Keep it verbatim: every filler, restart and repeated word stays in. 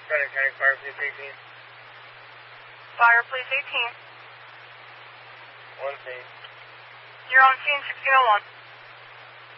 Frederick County Fire Police eighteen. Fire Police eighteen. One scene. You're on scene sixteen oh one.